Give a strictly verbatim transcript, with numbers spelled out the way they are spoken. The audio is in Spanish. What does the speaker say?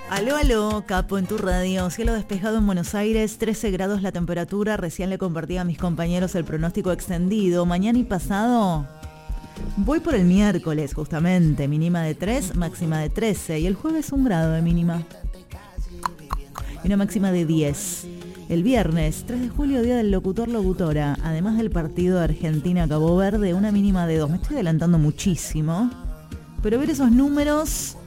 Aló, aló, Capo en tu radio. Cielo despejado en Buenos Aires, trece grados la temperatura. Recién le compartí a mis compañeros el pronóstico extendido. Mañana y pasado voy por el miércoles, justamente. Mínima de tres, máxima de trece. Y el jueves un grado de mínima. Y una máxima de diez. El viernes, tres de julio, día del locutor-locutora. Además del partido de Argentina-Cabo Verde, una mínima de dos. Me estoy adelantando muchísimo. Pero ver esos números